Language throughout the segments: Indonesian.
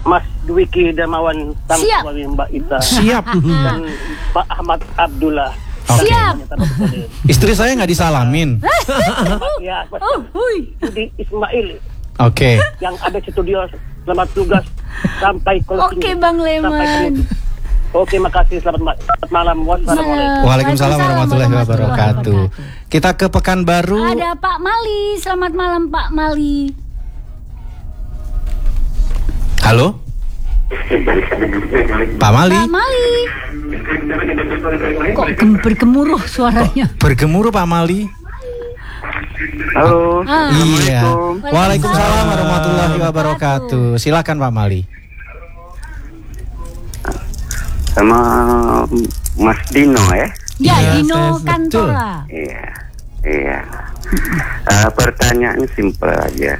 Mas Dwiki Darmawan sang Siap. suami Mbak Ita Siap. dan Pak Ahmad Abdullah. Oke. Siap. Istri saya nggak disalamin. Ya, Mas Yudi Ismail Oke. yang ada di studio. Selamat tugas sampai closing. Oke, Bang Leman. Sampai penutup. Oke, makasih. Selamat malam. Wassalamualaikum. Waalaikumsalam warahmatullahi wabarakatuh. Kita ke Pekanbaru. Ada Pak Mali. Selamat malam Pak Mali. Halo. Pak Mali. Pak Mali. Kok bergemuruh suaranya? Bergemuruh Pak Mali. Halo. Iya. Waalaikumsalam warahmatullahi wabarakatuh. Silakan Pak Mali. Sama Mas Dino ya. Ya, Iya, Dino betul. Kantora. Iya. Pertanyaan simpel aja.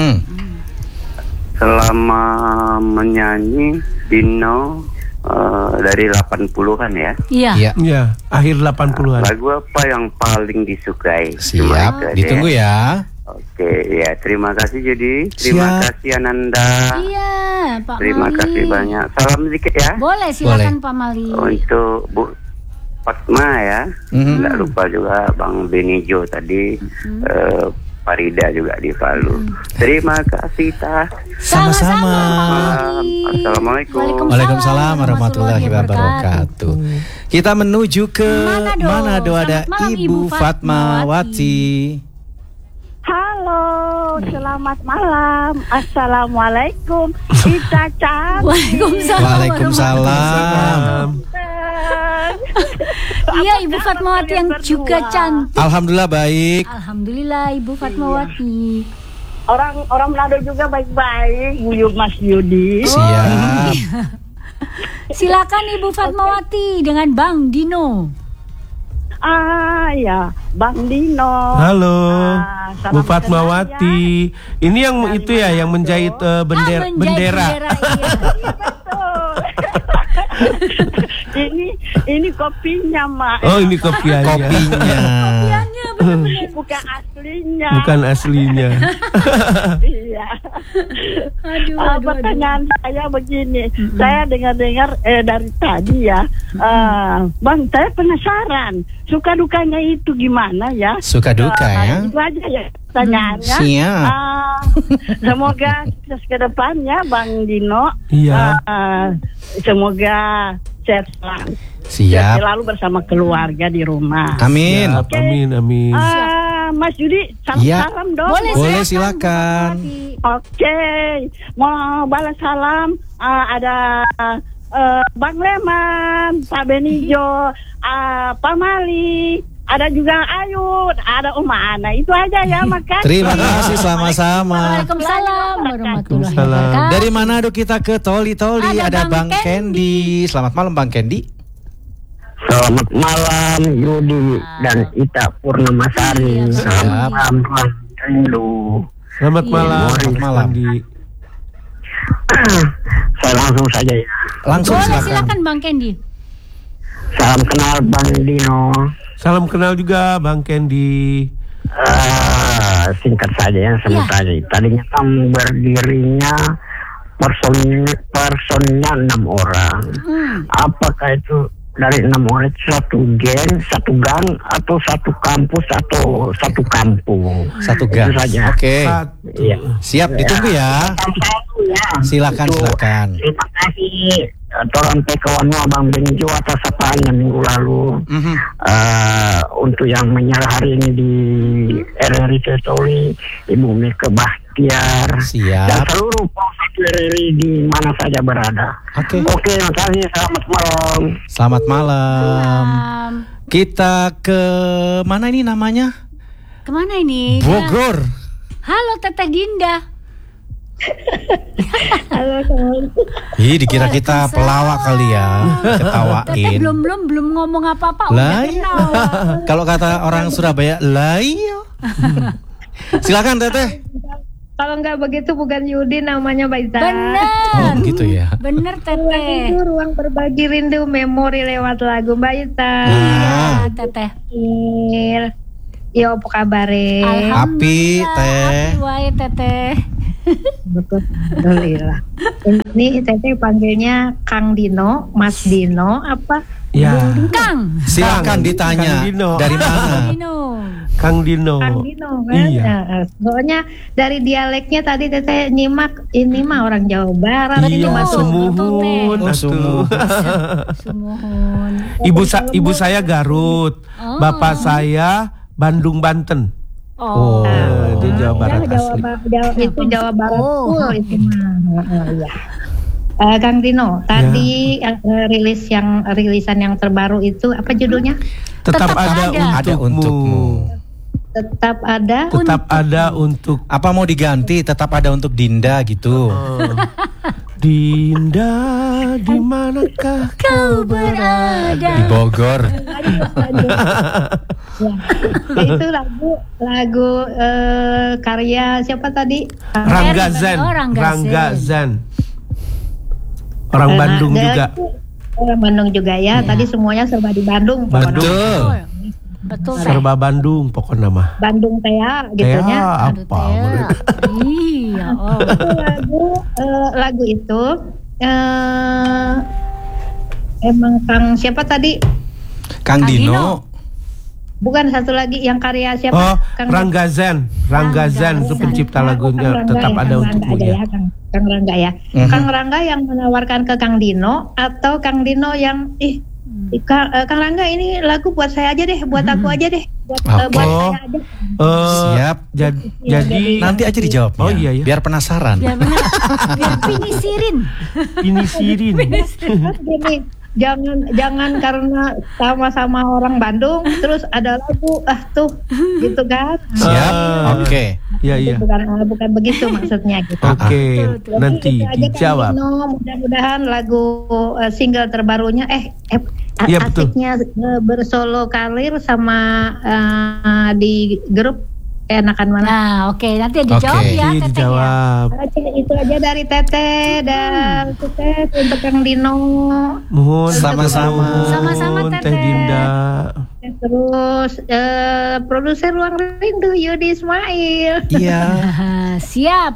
Selama menyanyi Dino dari 80-an ya. Iya. Iya. Ya, akhir 80-an. Lagu apa yang paling disukai? Cuma Siap. itu aja Ditunggu ya. Oke, ya terima kasih Judi. Terima Siap. kasih Ananda. Iya, Pak Terima Mali. kasih banyak. Salam sedikit ya. Boleh, silakan Pak Mali. Untuk Bu Fatma ya. Tidak lupa juga Bang Benijo tadi. Farida juga di Palu. Terima kasih Tah. Sama-sama. Assalamualaikum. Waalaikumsalam warahmatullahi wabarakatuh. Kita menuju ke Manado. Ada Selamat malam, Ibu Ibu Fatmawati. Halo, selamat malam. Assalamualaikum. Ita cantik. Waalaikumsalam. Iya, Ibu Fatmawati yang juga cantik. Alhamdulillah baik. Alhamdulillah Ibu Fatmawati. Orang Manado juga baik-baik. Buyut Mas Yudi. Siap. Silakan Ibu Fatmawati dengan Bang Dino. Ya, Bang Dino. Halo, salam Bu Fatmawati. Ini yang itu ya, yang menjahit bendera. Iya, ini kopinya, Mak. Oh, ini kopiannya. Kopinya. Bukan aslinya. Bukan aslinya. Iya. Pertanyaan saya begini, saya dengar dari tadi ya, Bang, saya penasaran suka dukanya itu gimana ya? Suka duka ya. Itu aja ya pertanyaannya. Siap. Semoga sukses ke depannya Bang Dino. Iya. Semoga sehat selalu. Siap. Selalu bersama keluarga di rumah. Amin. Siap, amin. Mas Yudi, salam dong. Boleh silakan. Oke, mau balas salam. Ada Bang Leman, Pak Benijo, Pak Mali, ada juga Ayud, ada Uma Ana. Itu aja ya, makasih. Terima kasih sama-sama. Waalaikumsalam warahmatullahi wabarakatuh. Dari Manado kita ke Toli-Toli. Ada Bang Kendi. Selamat malam Bang Kendi. Selamat malam Yudi dan Ita Purnamasari. Selamat malam Tuan Rindu. Selamat malam. Selamat malam. Saya langsung saja ya. Langsung Boleh, silakan. silakan Bang Kendi. Salam kenal Bang Dino. Salam kenal juga Bang Kendi. Singkat saja ya, sebut aja. Tadinya kan berdirinya personnya 6 orang. Apakah itu dari 6 orang itu satu geng, satu gang, atau satu kampus, atau satu kampung? Satu gang. Itu saja. Oke. Iya. Siap, ditunggu ya. Silakan. Terima kasih Toran Pekawannya Bang Benjo atas sapaannya minggu lalu. Untuk yang menyerah hari ini di RRI Toli, Ibu Mika Bahtiar. Siap. Dan seluruh pemirsa RRI di mana saja berada. Oke. Terima kasih. Selamat malam. Selamat malam. Kita ke mana ini namanya? Kemana ini? Bogor. Halo Teteh Dinda. Halo, Ih, dikira kita pelawak kali ya. Teteh Ketawain. belum ngomong apa-apa Lah udah iya. ketawa. Kalau kata orang Surabaya, lah iya. Silakan Teteh. Kalau nggak begitu bukan Yudi, namanya Mbak Ita. Bener. Oh, gitu ya. Bener Teteh. Itu ruang berbagi rindu memori lewat lagu Mbak Ita. Iya Teteh. Yo, apa kabar? Api, Teh. Api wae Teteh. Alhamdulillah. Ini Teteh panggilnya Kang Dino, Mas Dino, apa? Ya. Kang. Silakan ditanya. Kang Dino. Dari mana? Dino. Kang Dino. Kang Dino kan? Iya. Nah, soalnya dari dialeknya tadi Teteh nyimak, ini mah orang Jawa Barat. Ini Iya, masuk sumuhun. Oh, sumuhun. Sumuhun. Ibu saya Garut, Oh. bapak saya Bandung Banten. Oh. Di Jawa Barat asli. Itu Jawa Barat Oh. full itu mah. Iya. Kang Dino, tadi rilisan yang terbaru itu apa judulnya? Tetap Tetap ada Ada untukmu. Tetap ada. Tetap ada untuk Apa mau diganti? Tetap ada untuk Dinda gitu. Dinda, di manakah Kau berada. Di Bogor. Ya, itu lagu karya siapa tadi? Rangga Zen. Oh, Rangga Zen. Orang Bandung juga. Orang Bandung juga ya. Tadi semuanya serba di Bandung. pokoknya. Betul. Betul. Serba Bandung pokoknya mah. Bandung Tea gitunya. Aduh, Apa? Tea. Iya. Oh. Itu lagu itu emang Kang siapa tadi? Kang Kang Dino. Dino. Bukan satu lagi yang karya siapa? Oh, Kang Rangga Zen. Rangga Zen itu pencipta lagunya Kang Rangga Tetap ya, Ada Kang Untukmu Rangga ya. ada Kang Rangga ya. Mhm. Kang Rangga yang menawarkan ke Kang Dino atau Kang Dino yang Kang Rangga ini lagu buat saya aja deh, buat aku aja deh, buat Oke. saya aja. Siap. Jadi Nanti aja dijawab. Oh, iya, iya. Biar penasaran. Biar benar. Biar pinisirin. ini Sirin. Terus gini, jangan karena sama-sama orang Bandung terus ada lagu tuh gitu kan. Siap. Oke. Iya, iya. Bukan begitu maksudnya gitu. Oke, Jadi nanti itu aja, Kang dijawab. Dino. Mudah-mudahan lagu single terbarunya Iya, betul. asiknya bersolo karir sama di grup enakan mana? Nah, oke, nanti dijawab Oke. ya, Nanti Teteh ya. dijawab. Itu aja dari Teteh dan sukses untuk Kang Dino. Mohon Sama-sama. Sama-sama, Teh Teteh. Dinda. Terus produser Ruang Rindu Yudi Ismail. Iya. Siap.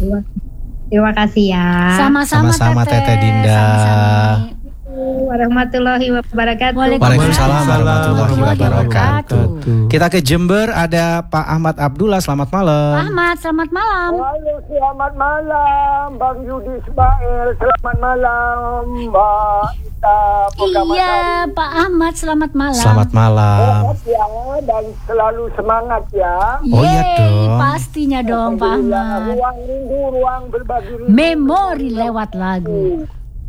Terima kasih ya. Sama-sama, Sama-sama, Teteh Dinda. Sama-sama. Warahmatullahi wabarakatuh. Waalaikumsalam warahmatullahi wabarakatuh. Wabarakatuh. Kita ke Jember, ada Pak Ahmad Abdullah. Selamat malam. Ahmad, selamat malam. Halo, selamat malam Bang Yudi Ismail. Selamat malam Mbak Ita. Iya, Pak Ahmad, selamat malam. Selamat malam. Sehat ya dan selalu semangat ya. Oh, iya Yeay, dong. pastinya dong, Pak Ahmad. Ruang rindu, ruang berbagi rindu. Memori lewat lagu.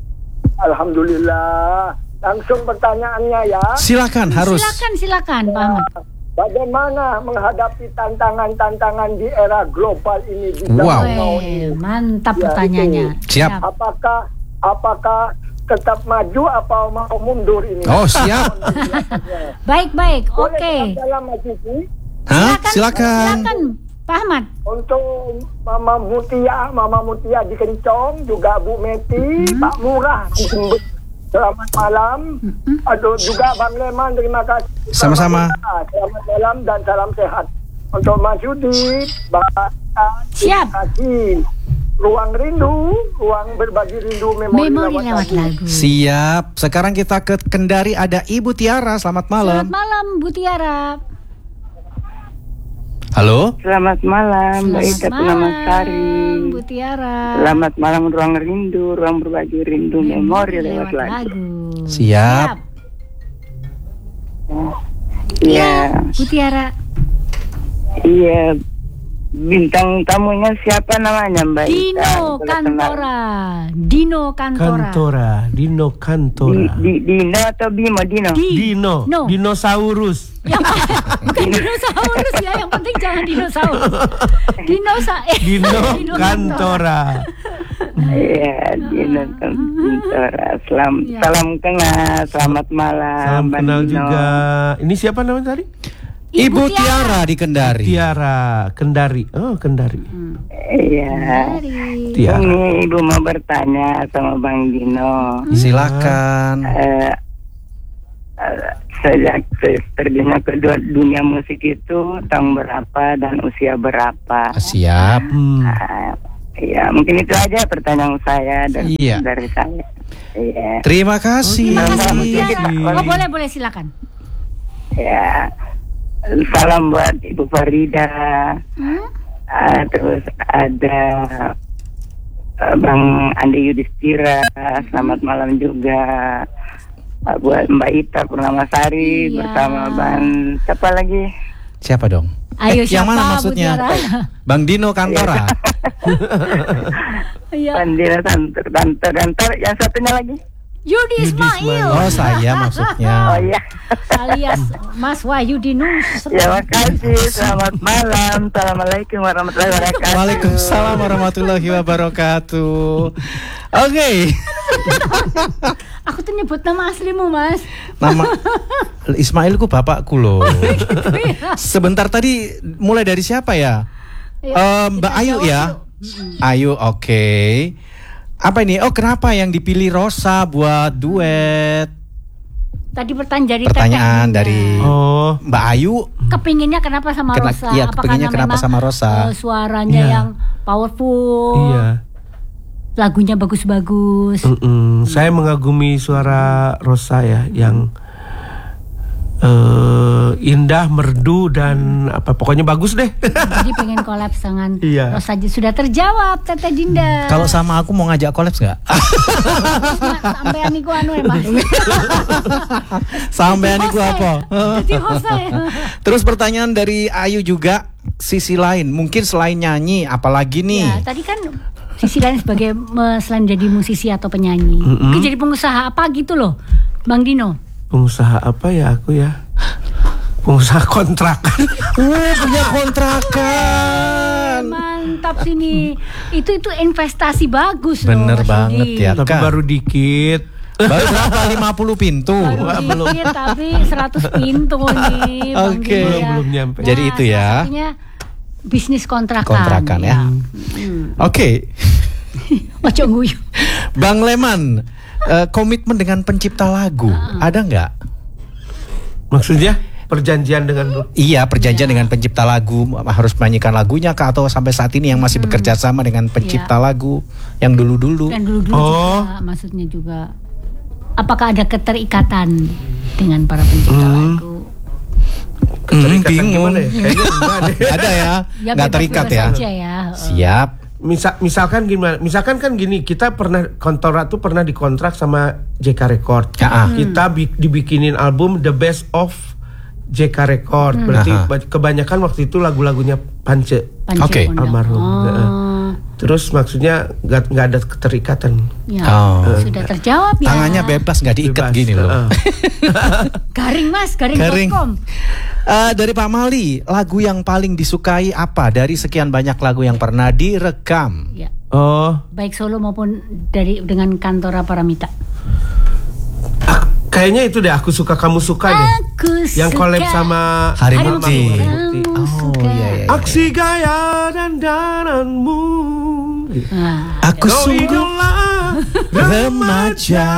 Alhamdulillah. Langsung pertanyaannya ya. Silakan, harus. Silakan, Pak Ahmad. Bagaimana menghadapi tantangan-tantangan di era global ini di Wow. zaman now Weh, ini? mantap Ya, pertanyaannya. Siap. Apakah tetap maju atau mau mundur ini? Oh, siap. Baik, Boleh oke. dalam Mas Yudi? Hah? Silakan. Silakan, Pak Ahmad. Untuk Mama Mutia di Kencong, juga Bu Meti, Pak Murah di Jember. Selamat malam. Aduh, juga Bang Leman, terima kasih. Sama-sama. Selamat malam dan salam sehat. Untuk Mas Yudi, Bang Siap. terima kasih. Ruang rindu, ruang berbagi rindu, memori Memori lewat lagu. Siap. Sekarang kita ke Kendari, ada Ibu Tiara. Selamat malam. Selamat malam, Bu Tiara. Halo. Selamat malam, Mbak Ita Purnama Sari. Bu Tiara. Selamat malam, ruang rindu, ruang berbagi rindu, memori lewat lagu. Siap. Iya, Bu Tiara. iya. Bintang tamunya siapa namanya, Mbak Ita? Dino Kalau kenal. Kantora. Dino Kantora. Dino Kantora. Dino atau Bimo? Dino. Dino. No. Dinosaurus. Bukan dinosaurus ya, yang penting jangan dinosaurus. Dino Kantora. Iya, Dino Kantora. Iya. Salam kenal, selamat malam. Salam Mbak kenal Dino. juga. Ini siapa namanya tadi? Ibu Tiara di Kendari. Tiara Kendari. Oh, Kendari. Iya. Tiara. Ini Ibu mau bertanya sama Bang Dino. Silakan. Sejak terjunnya ke dunia musik itu tahun berapa dan usia berapa? Siap. Nah, Ya, mungkin itu aja pertanyaan saya dari saya. Iya. Terima kasih. Oh, boleh silakan. Ya. Salam buat Ibu Farida. Terus ada Bang Andi Yudhistira. Selamat malam juga. Buat Mbak Ita Purnamasari bersama Bang siapa lagi? Siapa dong? Ayo yang mana maksudnya? Bang Dino Kantora. Bang Dino Kantor. Yang satunya lagi? Yudi Ismail. Oh, saya maksudnya. Oh iya. Alias Mas Wahyudinus. Ya, makasih. Selamat malam. Assalamualaikum warahmatullahi wabarakatuh. Waalaikumsalam warahmatullahi wabarakatuh. Oke. Aku tuh nyebut nama aslimu, Mas. Nama Ismailku bapakku loh. Gitu ya. Sebentar tadi mulai dari siapa ya? Mbak Ayu ya. Ayu, oke. Apa ini? Oh, kenapa yang dipilih Rosa buat duet? Tadi pertanyaan dari Mbak Ayu. Kepinginnya kenapa sama Rosa? Iya, kepinginnya kenapa sama Rosa? Suaranya yang powerful. Iya. Lagunya bagus-bagus. Saya mengagumi suara Rosa ya, yang indah, merdu dan apa pokoknya bagus deh. Jadi pengen collab dengan Rosa. Sudah terjawab Tete Dinda. Kalau sama aku mau ngajak collab nggak? Sampai aniku Mas. Sampai aniku apa? Jadi Jose. Terus pertanyaan dari Ayu juga, sisi lain mungkin selain nyanyi apalagi nih? Ya, tadi kan sisi lain sebagai selain jadi musisi atau penyanyi, mungkin jadi pengusaha apa gitu loh, Bang Dino. Pengusaha apa ya aku ya? Pengusaha kontrakan. Punya kontrakan. Mantap sini. Itu investasi bagus loh. Bener banget ya. Tapi baru dikit. Baru berapa? 50 pintu. Baru dikit tapi 100 pintu nih. Oke. Belum nyampe. Jadi itu ya. Artinya bisnis kontrakan. Kontrakan ya. Oke. Ojo nguyu. Bang Leman, komitmen dengan pencipta lagu ada nggak? Maksudnya perjanjian dengan? Iya, perjanjian dengan pencipta lagu, harus menyanyikan lagunya kah, atau sampai saat ini yang masih bekerja sama dengan pencipta lagu yang dulu-dulu? Dan dulu-dulu juga, maksudnya juga apakah ada keterikatan dengan para pencipta lagu? Keterikatan gimana ya? Kayaknya enggak deh. Ada ya, nggak terikat ya. Siap. Misalkan gimana? Misalkan kan gini, kita pernah pernah dikontrak sama JK Record. Kita dibikinin album The Best of JK Record. Berarti kebanyakan waktu itu lagu-lagunya Pance. Oke. Almarhum. Terus maksudnya nggak ada keterikatan. Ya, sudah terjawab ya. Tangannya bebas, nggak diikat gini loh. Garing Mas, garing.com. Dari Pak Mali, lagu yang paling disukai apa dari sekian banyak lagu yang pernah direkam? Ya. Baik solo maupun dengan Kantora Paramita. Kayaknya itu deh, Aku Suka Kamu Suka deh. Yang collab sama Harimukti. Oh iya. Aksi gaya dan dananmu. Aku sungguh remaja.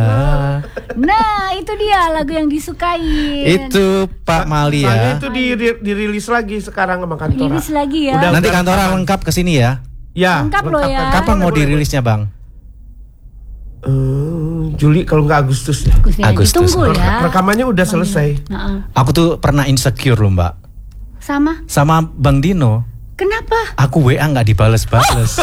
Nah, itu dia lagu yang disukai. Itu Pak Mali ya. Itu dirilis lagi sekarang sama Kantora. Dirilis lagi ya. Nanti Kantora lengkap kesini ya. Ya. Lengkap loh ya. Kapan mau dirilisnya Bang? Juli kalau nggak Agustus ya. Agustus. Ditunggu ya. Rekamannya udah selesai. Aku tuh pernah insecure loh Mbak. Sama Bang Dino. Kenapa? Aku WA nggak dibales-bales.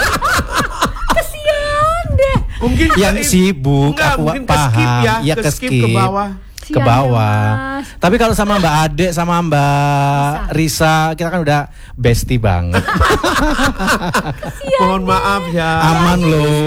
Kasian deh. Mungkin yang sibuk, aku paham. Ya ke bawah. Ke bawah. Tapi kalau sama Mbak Ade sama Mbak Risa, kita kan udah bestie banget. Mohon maaf ya. Aman loh.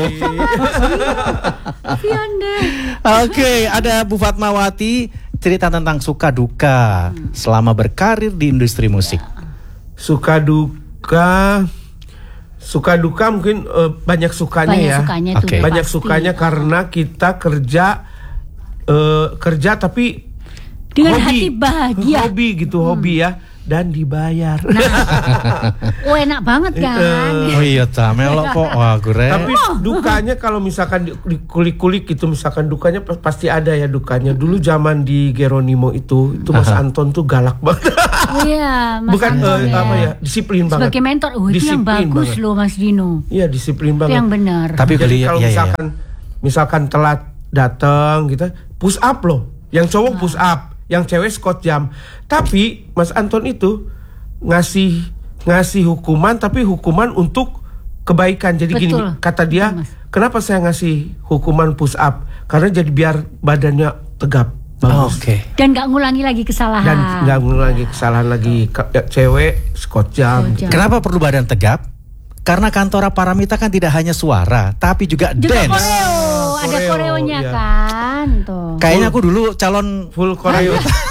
Kasian deh. Oke, ada Bu Fatmawati, cerita tentang suka duka selama berkarir di industri musik. Suka duka mungkin banyak sukanya ya. Banyak sukanya karena kita kerja tapi dengan hati bahagia. Hobi ya. dan dibayar. Enak banget kan. Oh iya ta, melok kok. Wah, gue. Tapi dukanya kalau misalkan di kulik-kulik itu, misalkan dukanya pasti ada ya dukanya. Dulu zaman di Geronimo itu Mas Anton tuh galak banget. Iya, Mas Bukan Anton apa ya, disiplin banget. Sebagai mentor, itu yang bagus banget. loh Mas Dino. Iya, disiplin banget. Yang benar. Tapi jadi kalau misalkan telat datang gitu, push up loh. Yang cowok push up, yang cewek squat jam. Tapi Mas Anton itu ngasih hukuman, tapi hukuman untuk kebaikan. Jadi Betul. gini, kata dia, kenapa saya ngasih hukuman push up? Karena jadi biar badannya tegap, bagus. Dan nggak ngulangi lagi kesalahan. Dan nggak ngulangi kesalahan lagi. Cewek squat jam. Kenapa perlu badan tegap? Karena Kantora Paramita kan tidak hanya suara, tapi juga dance. Koreo. Ada koreonya iya. kan tuh. Kayaknya aku dulu calon full koreo.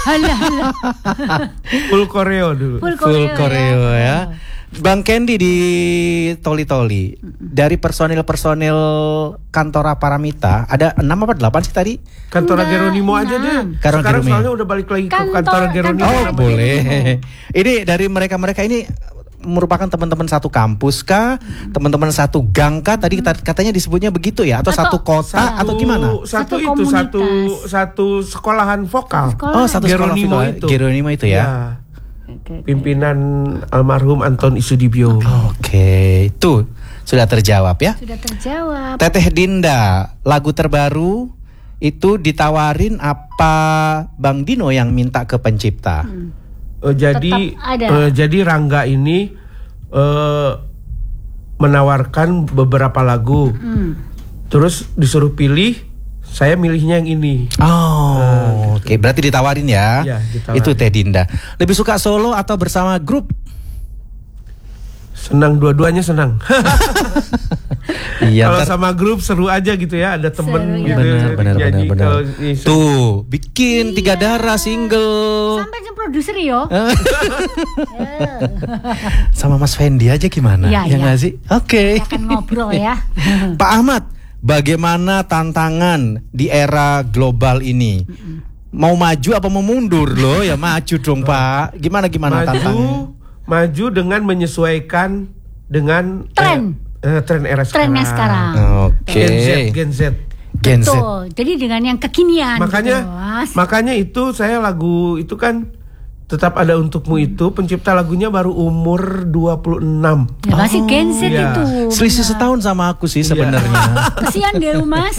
Full koreo dulu. Full koreo ya. Bang Kendi di Toli-Toli, dari personil-personil Kantora Paramita ada 6 apa 8 sih tadi? Kantora Geronimo aja deh. Sekarang soalnya udah balik lagi ke Kantora Geronimo. Oh boleh. Ini dari mereka ini merupakan teman-teman satu kampus kah? Teman-teman satu gang kah? Tadi katanya disebutnya begitu ya? Atau satu kota atau gimana? Satu sekolahan vokal. Oh, satu Geronimo sekolah itu. Geronimo itu ya. Pimpinan almarhum Anton Isudibyo. Oke, tuh sudah terjawab ya. Sudah terjawab. Teteh Dinda, lagu terbaru itu ditawarin apa Bang Dino yang minta ke pencipta? Jadi Rangga ini menawarkan beberapa lagu, terus disuruh pilih, saya milihnya yang ini. Oke, berarti ditawarin ya. Iya, ditawarin. Itu Teh Dinda. Lebih suka solo atau bersama grup? Senang, dua-duanya senang. Iya. Kalau sama grup seru aja gitu ya, ada temen gitu. Benar. Nyanyi. Tuh, bikin Tiga Darah single. Sampai yang produser yo. Sama Mas Fendi aja gimana? Ya nggak sih? Oke. Kita akan ngobrol ya. Pak Ahmad, bagaimana tantangan di era global ini? Mau maju apa mau mundur loh? Ya maju dong Pak. Gimana tantangannya? Maju dengan menyesuaikan dengan tren era sekarang. Trennya sekarang. Oke. Gen Z. Betul. Jadi dengan yang kekinian. Makanya itu saya lagu itu kan Tetap Ada Untukmu itu pencipta lagunya baru umur 26. Ya masih Gen Z itu. Selisih setahun sama aku sih sebenarnya. Kesian deh lu Mas.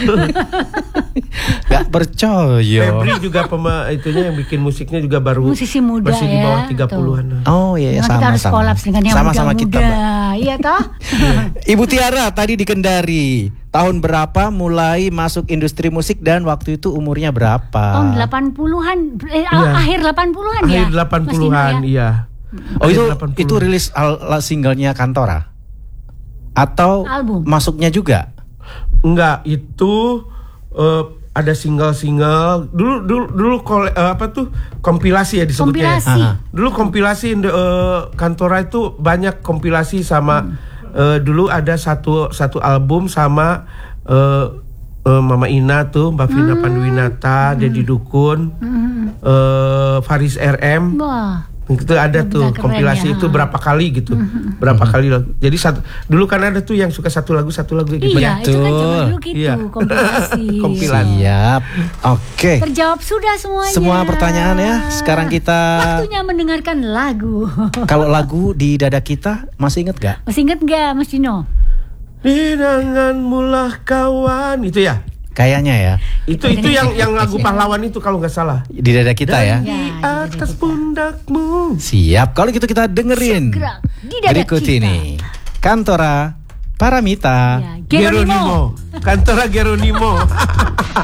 Gak percaya. Febri juga itunya yang bikin musiknya juga baru musisi muda masih di bawah 30-an. Oh iya, sama. Kita harus kolaps dengan yang sama-sama muda-muda. Iya toh? Ibu Tiara tadi di Kendari. Tahun berapa mulai masuk industri musik dan waktu itu umurnya berapa? Tahun 80-an, akhir 80-an ya? Akhir 80-an, iya. Oh itu rilis singlenya Kantora? Atau album? Masuknya juga? Enggak, itu ada single-single. Dulu kompilasi ya disebutnya. Kompilasi. Dulu kompilasi Kantora itu banyak kompilasi sama dulu ada satu album sama Mama Ina tuh, Mbak Vina Panduwinata, Dedi Dukun, Faris RM. Wah. Itu ada tuh kompilasi ya. Itu berapa kali gitu. Berapa kali lagu. Jadi dulu kan ada tuh yang suka satu lagu gitu. Iya, itu kan zaman dulu gitu, kompilasi. Siap. Oke. Terjawab sudah semuanya. Semua pertanyaan ya. Sekarang kita waktunya mendengarkan lagu. Kalau lagu di dada kita masih inget gak? Masih inget gak Mas Dino? Denganmu lah kawan. Itu ya? Kayaknya ya. Itu yang lagu pahlawan itu kalau nggak salah. Di dada kita ya. Di atas pundakmu. Siap. Kalau gitu kita dengerin. Segera, di dada berikut kita. ini Kantora Paramita. Geronimo. Kantora Geronimo.